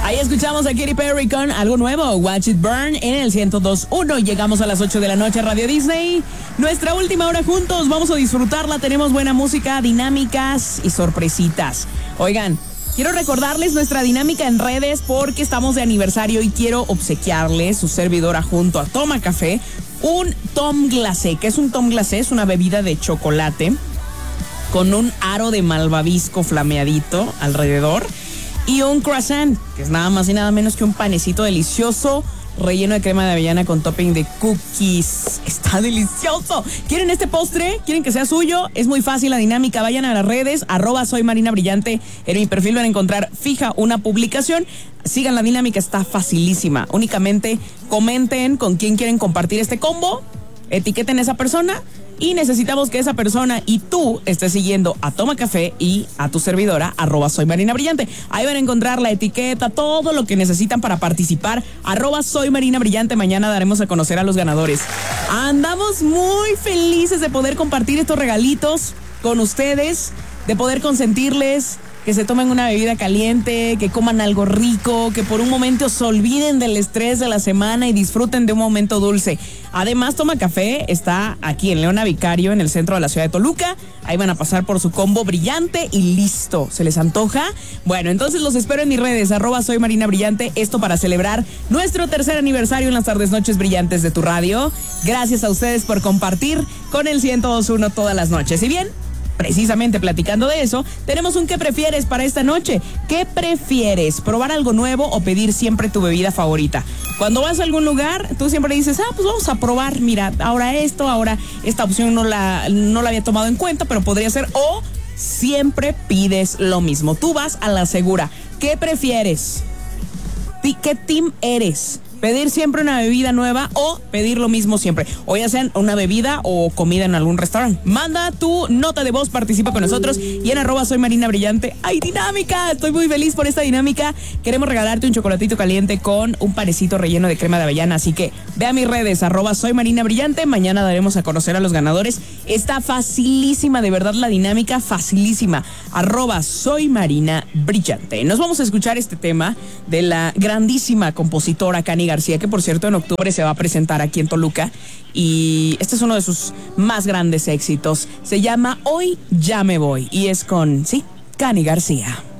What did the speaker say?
Ahí escuchamos a Katy Perry con algo nuevo, Watch It Burn, en el 102.1. Llegamos a las 8 de la noche, Radio Disney. Nuestra última hora juntos, vamos a disfrutarla. Tenemos buena música, dinámicas y sorpresitas. Oigan, quiero recordarles nuestra dinámica en redes porque estamos de aniversario y quiero obsequiarles, su servidora junto a Toma Café, un Tom Glacé. ¿Qué es un Tom Glacé? Es una bebida de chocolate con un aro de malvavisco flameadito alrededor y un croissant, que es nada más y nada menos que un panecito delicioso relleno de crema de avellana con topping de cookies. Está delicioso. ¿Quieren este postre? ¿Quieren que sea suyo? Es muy fácil la dinámica. Vayan a las redes, @soymarinabrillante. En mi perfil van a encontrar fija una publicación. Sigan la dinámica, está facilísima. Únicamente comenten con quién quieren compartir este combo, etiqueten a esa persona y necesitamos que esa persona y tú estés siguiendo a Toma Café y a tu servidora, @soymarinabrillante. Ahí van a encontrar la etiqueta, todo lo que necesitan para participar, @soymarinabrillante. Mañana daremos a conocer a los ganadores. Andamos muy felices de poder compartir estos regalitos con ustedes, de poder consentirles, que se tomen una bebida caliente, que coman algo rico, que por un momento se olviden del estrés de la semana y disfruten de un momento dulce. Además, Toma Café está aquí en Leona Vicario, en el centro de la ciudad de Toluca. Ahí van a pasar por su combo brillante y listo. ¿Se les antoja? Bueno, entonces los espero en mis redes, @soymarinabrillante. Esto para celebrar nuestro tercer aniversario en las tardes noches brillantes de tu radio. Gracias a ustedes por compartir con el 102.1 todas las noches. Y bien, precisamente platicando de eso, tenemos un ¿qué prefieres para esta noche? ¿Qué prefieres? ¿Probar algo nuevo o pedir siempre tu bebida favorita? Cuando vas a algún lugar, tú siempre dices, pues vamos a probar, mira, ahora esta opción no la había tomado en cuenta, pero podría ser, o siempre pides lo mismo. Tú vas a la segura. ¿Qué prefieres? ¿Qué team eres? ¿Pedir siempre una bebida nueva o pedir lo mismo siempre? O ya sean una bebida o comida en algún restaurante. Manda tu nota de voz, participa con nosotros y en @soymarinabrillante. ¡Hay dinámica! Estoy muy feliz por esta dinámica. Queremos regalarte un chocolatito caliente con un panecito relleno de crema de avellana. Así que ve a mis redes, @soymarinabrillante. Mañana daremos a conocer a los ganadores. Está facilísima, de verdad, la dinámica, facilísima. @soymarinabrillante. Nos vamos a escuchar este tema de la grandísima compositora Cani García, que por cierto en octubre se va a presentar aquí en Toluca, y este es uno de sus más grandes éxitos. Se llama Hoy Ya Me Voy y es con, Cani García.